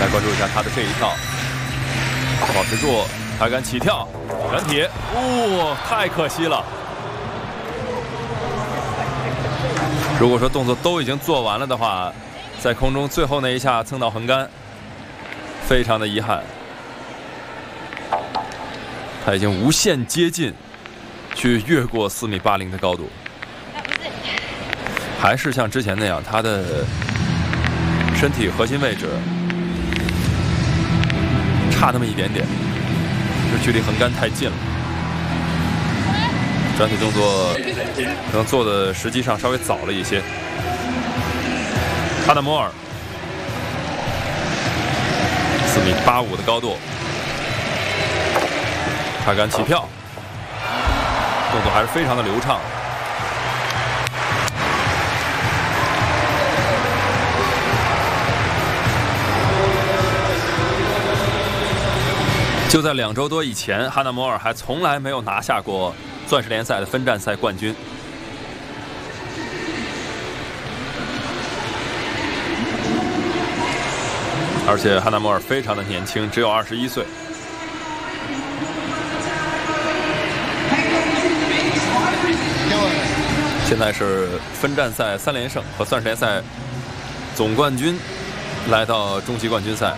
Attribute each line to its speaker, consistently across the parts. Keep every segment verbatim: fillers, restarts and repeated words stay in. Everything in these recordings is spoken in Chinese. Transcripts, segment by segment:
Speaker 1: 来关注一下他的这一跳，保持住，还敢起跳，转体，哦，太可惜了。如果说动作都已经做完了的话，在空中最后那一下蹭到横杆，非常的遗憾。他已经无限接近，去越过四米八零的高度，还是像之前那样，他的身体核心位置差那么一点点，就距离横杆太近了。转体动作可能做的实际上稍微早了一些。哈纳摩尔四米八五的高度，他敢起跳，动作还是非常的流畅。就在两周多以前，哈纳摩尔还从来没有拿下过钻石联赛的分站赛冠军。而且哈纳摩尔非常的年轻，只有二十一岁。现在是分站赛三连胜和钻石联赛总冠军来到终极冠军赛。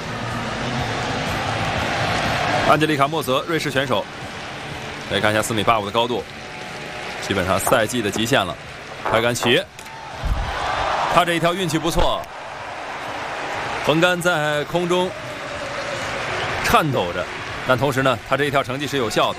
Speaker 1: 安吉丽卡·莫泽，瑞士选手，来看一下四米八五的高度，基本上赛季的极限了。拍杆起，他这一条运气不错，横杆在空中颤抖着，但同时呢，他这一条成绩是有效的。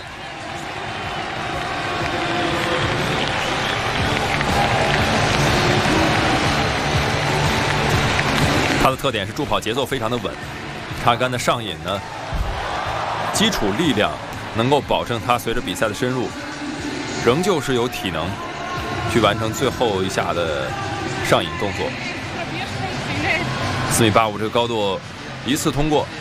Speaker 1: 他的特点是助跑节奏非常的稳，插杆的上引呢，基础力量能够保证他随着比赛的深入，仍旧是有体能去完成最后一下的上引动作。四米八五这个高度一次通过。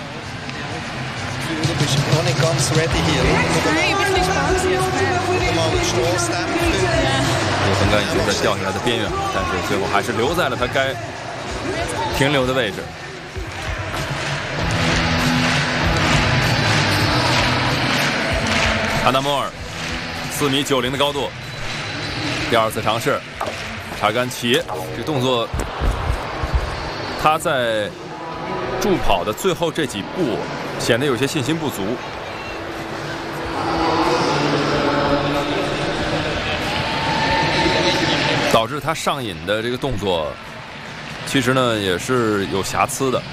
Speaker 1: 这个横杆已经在掉下来的边缘，但是最后还是留在了他该停留的位置。哈纳摩尔四米九零的高度，第二次尝试，插杆起，这个动作他在助跑的最后这几步显得有些信心不足。导致他上引的这个动作其实呢也是有瑕疵的。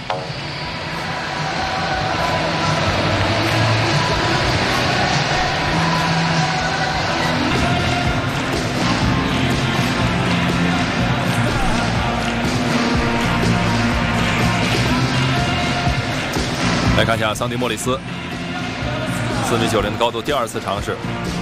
Speaker 1: 来看一下桑迪莫里斯，四米九零的高度，第二次尝试。